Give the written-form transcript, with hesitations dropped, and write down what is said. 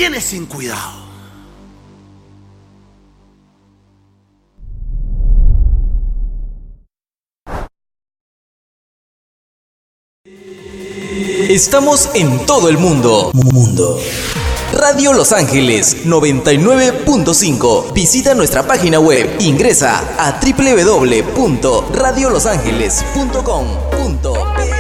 tienes sin cuidado. Estamos en todo el mundo. Radio Los Ángeles 99.5. Visita nuestra página web. Ingresa a www.radiolosangeles.com.pe.